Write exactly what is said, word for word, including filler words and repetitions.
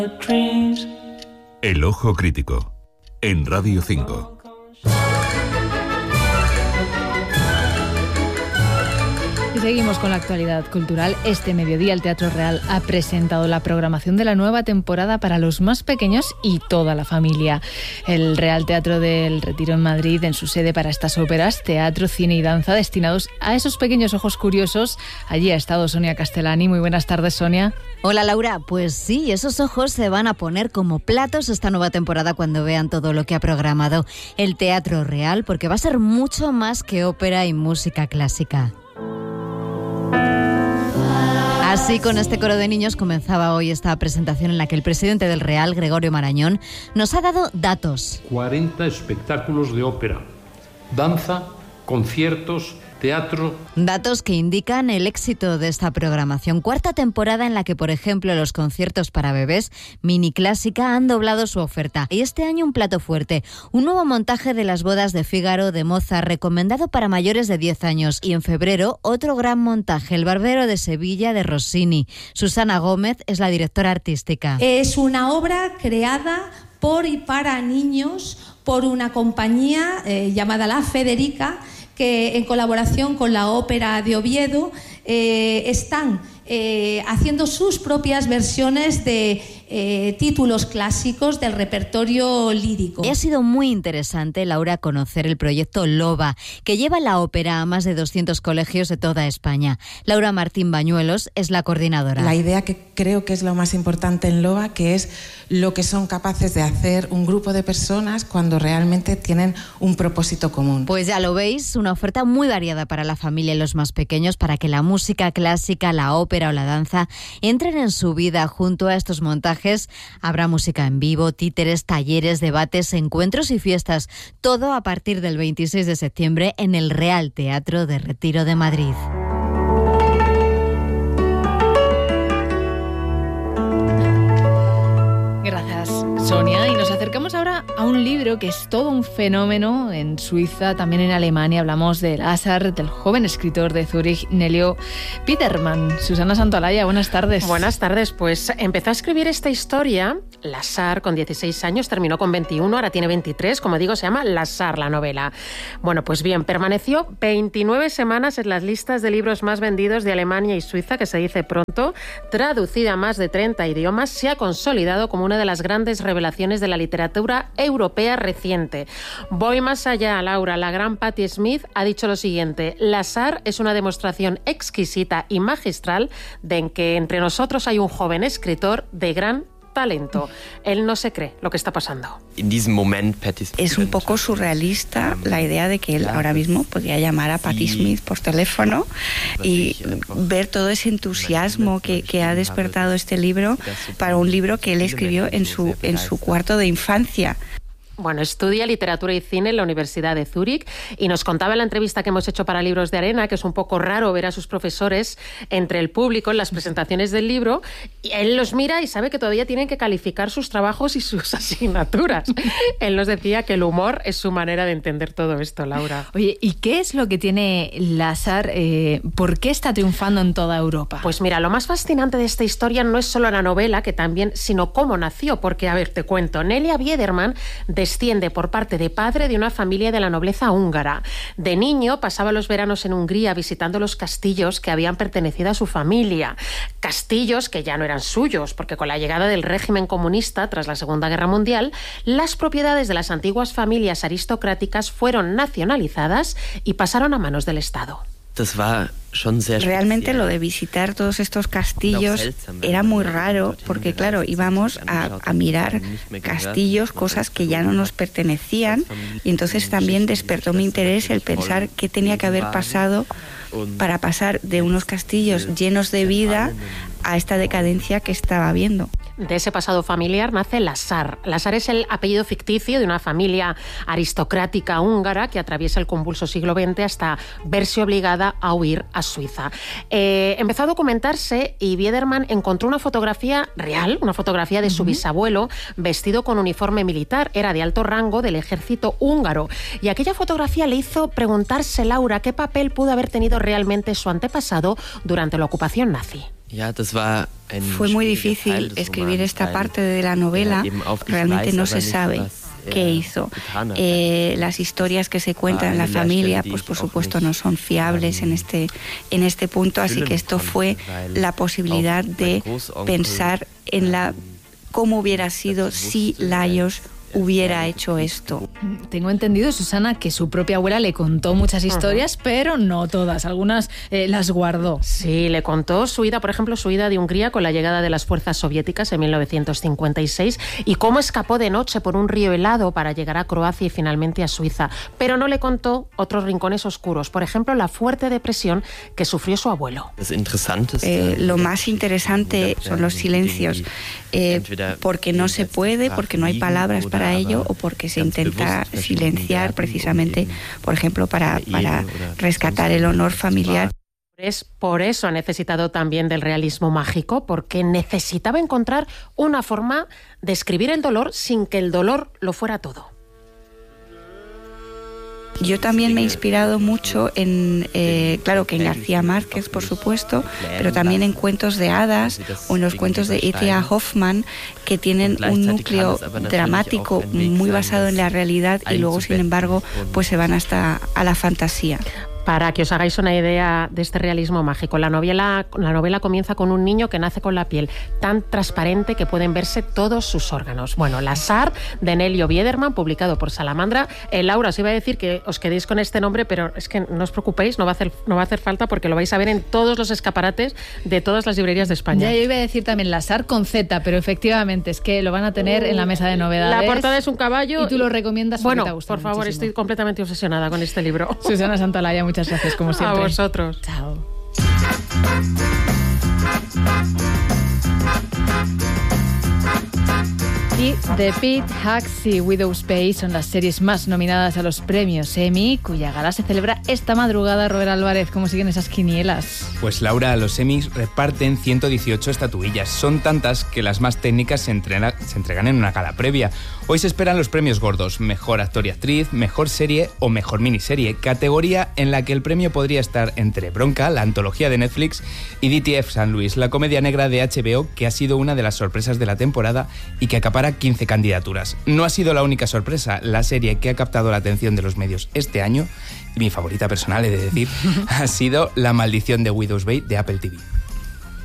El Ojo Crítico, en Radio cinco. Y seguimos con la actualidad cultural. Este mediodía el Teatro Real ha presentado la programación de la nueva temporada para los más pequeños y toda la familia. El Real Teatro del Retiro en Madrid, en su sede para estas óperas, teatro, cine y danza destinados a esos pequeños ojos curiosos. Allí ha estado Sonia Castellani. Muy buenas tardes, Sonia. Hola, Laura. Pues sí, esos ojos se van a poner como platos esta nueva temporada cuando vean todo lo que ha programado el Teatro Real, porque va a ser mucho más que ópera y música clásica. Así, con este coro de niños comenzaba hoy esta presentación en la que el presidente del Real, Gregorio Marañón, nos ha dado datos. cuarenta espectáculos de ópera, danza, conciertos, teatro. Datos que indican el éxito de esta programación. Cuarta temporada en la que, por ejemplo, los conciertos para bebés, Mini Clásica, han doblado su oferta. Y este año un plato fuerte, un nuevo montaje de las bodas de Fígaro de Mozart, recomendado para mayores de diez años. Y en febrero, otro gran montaje, El Barbero de Sevilla de Rossini. Susana Gómez es la directora artística. Es una obra creada por y para niños por una compañía eh, llamada La Federica, que en colaboración con la Ópera de Oviedo eh, están eh, haciendo sus propias versiones de eh, títulos clásicos del repertorio lírico. Y ha sido muy interesante, Laura, conocer el proyecto LOBA, que lleva la ópera a más de doscientos colegios de toda España. Laura Martín Bañuelos es la coordinadora. La idea que creo que es lo más importante en LOBA, que es lo que son capaces de hacer un grupo de personas cuando realmente tienen un propósito común. Pues ya lo veis, una oferta muy variada para la familia y los más pequeños, para que la música clásica, la ópera o la danza entren en su vida. Junto a estos montajes habrá música en vivo, títeres, talleres, debates, encuentros y fiestas. Todo a partir del veintiséis de septiembre en el Real Teatro de Retiro de Madrid. Gracias, Sonia. Y nos acercamos ahora a un libro que es todo un fenómeno en Suiza, también en Alemania. Hablamos de Lázaro, del joven escritor de Zúrich, Nelio Petermann. Susana Santolaya, buenas tardes. Buenas tardes. Pues empezó a escribir esta historia, Lázaro, con dieciséis años, terminó con veintiuno, ahora tiene veintitrés. Como digo, se llama Lázaro, la novela. Bueno, pues bien, permaneció veintinueve semanas en las listas de libros más vendidos de Alemania y Suiza, que se dice pronto, traducida a más de treinta idiomas, se ha consolidado como una de las grandes revelaciones de la literatura europea reciente. Voy más allá, Laura. La gran Patti Smith ha dicho lo siguiente: Lázaro es una demostración exquisita y magistral de que entre nosotros hay un joven escritor de gran talento. Él no se cree lo que está pasando. Es un poco surrealista la idea de que él ahora mismo podría llamar a Patti Smith por teléfono y ver todo ese entusiasmo que, que ha despertado este libro para un libro que él escribió en su, en su cuarto de infancia. Bueno, estudia literatura y cine en la Universidad de Zúrich y nos contaba en la entrevista que hemos hecho para Libros de Arena que es un poco raro ver a sus profesores entre el público en las presentaciones del libro, y él los mira y sabe que todavía tienen que calificar sus trabajos y sus asignaturas. Él nos decía que el humor es su manera de entender todo esto, Laura. Oye, ¿y qué es lo que tiene Lázaro? Eh, ¿Por qué está triunfando en toda Europa? Pues mira, lo más fascinante de esta historia no es solo la novela, que también, sino cómo nació, porque, a ver, te cuento, Nelia Biederman desciende por parte de padre de una familia de la nobleza húngara. De niño pasaba los veranos en Hungría visitando los castillos que habían pertenecido a su familia. Castillos que ya no eran suyos, porque con la llegada del régimen comunista tras la Segunda Guerra Mundial, las propiedades de las antiguas familias aristocráticas fueron nacionalizadas y pasaron a manos del Estado. Realmente lo de visitar todos estos castillos era muy raro porque, claro, íbamos a, a mirar castillos, cosas que ya no nos pertenecían, y entonces también despertó mi interés el pensar qué tenía que haber pasado para pasar de unos castillos llenos de vida a esta decadencia que estaba viendo. De ese pasado familiar nace Lázaro. Lázaro es el apellido ficticio de una familia aristocrática húngara que atraviesa el convulso siglo veinte hasta verse obligada a huir a Suiza. Eh, empezó a documentarse y Biederman encontró una fotografía real, una fotografía de su bisabuelo vestido con uniforme militar. Era de alto rango del ejército húngaro. Y aquella fotografía le hizo preguntarse, Laura, qué papel pudo haber tenido realmente su antepasado durante la ocupación nazi. Fue muy difícil escribir esta parte de la novela, realmente no se sabe qué hizo. Eh, las historias que se cuentan en la familia, pues por supuesto no son fiables en este, en este punto, así que esto fue la posibilidad de pensar en la cómo hubiera sido si Lajos hubiera hecho esto. Tengo entendido, Susana, que su propia abuela le contó muchas historias, uh-huh. pero no todas, algunas eh, las guardó. Sí, le contó su ida, por ejemplo, su ida de Hungría con la llegada de las fuerzas soviéticas en mil novecientos cincuenta y seis y cómo escapó de noche por un río helado para llegar a Croacia y finalmente a Suiza. Pero no le contó otros rincones oscuros, por ejemplo, la fuerte depresión que sufrió su abuelo. Eh, lo más interesante son los silencios, eh, porque no se puede, porque no hay palabras para para ello o porque se intenta silenciar precisamente, por ejemplo, para, para rescatar el honor familiar. Es por eso ha necesitado también del realismo mágico, porque necesitaba encontrar una forma de escribir el dolor sin que el dolor lo fuera todo. Yo también me he inspirado mucho en, eh, claro que en García Márquez, por supuesto, pero también en cuentos de hadas o en los cuentos de E T A Hoffmann, que tienen un núcleo dramático muy basado en la realidad y luego, sin embargo, pues se van hasta a la fantasía. Para que os hagáis una idea de este realismo mágico, la novela, la novela comienza con un niño que nace con la piel tan transparente que pueden verse todos sus órganos. Bueno, La Sar, de Nelio Biederman, publicado por Salamandra. Eh, Laura, os iba a decir que os quedéis con este nombre, pero es que no os preocupéis, no va a hacer, no va a hacer falta porque lo vais a ver en todos los escaparates de todas las librerías de España. Ya, yo iba a decir también La Sar con Z, pero efectivamente es que lo van a tener uh, en la mesa de novedades. La portada es un caballo. Y tú lo recomiendas. Bueno, te ha por favor, muchísimo. Estoy completamente obsesionada con este libro. Susana Santaolalla, muchas gracias, como siempre. A vosotros. Chao. Y The Pit, Hacks y Widow's Space son las series más nominadas a los premios Emmy, cuya gala se celebra esta madrugada. Robert Álvarez, ¿cómo siguen esas quinielas? Pues Laura, los Emmys reparten ciento dieciocho estatuillas. Son tantas que las más técnicas se, entrena, se entregan en una gala previa. Hoy se esperan los premios gordos: mejor actor y actriz, mejor serie o mejor miniserie, categoría en la que el premio podría estar entre Bronca, la antología de Netflix, y D T F San Luis, la comedia negra de H B O, que ha sido una de las sorpresas de la temporada y que acapara quince candidaturas. No ha sido la única sorpresa. La serie que ha captado la atención de los medios este año, y mi favorita personal, he de decir, ha sido La maldición de Widow's Bay de Apple T V.